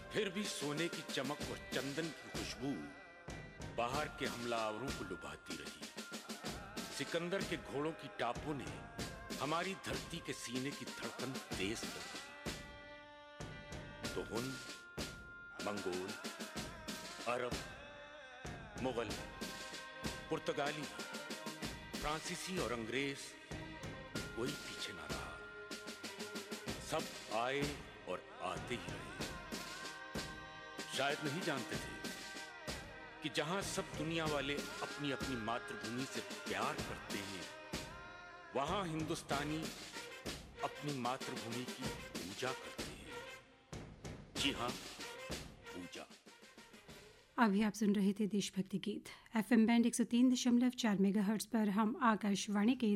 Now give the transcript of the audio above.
फिर भी सोने की चमक और चंदन की खुशबू बाहर के हमलावरों को लुभाती रही। सिकंदर के घोड़ों की टापों ने हमारी धरती के सीने की धड़कन तेज कर दी। तो हुन, मंगोल, अरब, मुगल, पुर्तगाली, फ्रांसीसी और अंग्रेज कोई पीछे ना रहा। सब आए और आते ही रहे। शायद नहीं जानते थे कि जहां सब दुनिया वाले अपनी अपनी मातृभूमि से प्यार करते हैं, वहां हिंदुस्तानी अपनी मातृभूमि की पूजा करते हैं। जी हां, पूजा। अभी आप सुन रहे थे देशभक्ति गीत। FM बैंड 103.4 मेगाहर्ट्ज पर हम आकाशवाणी के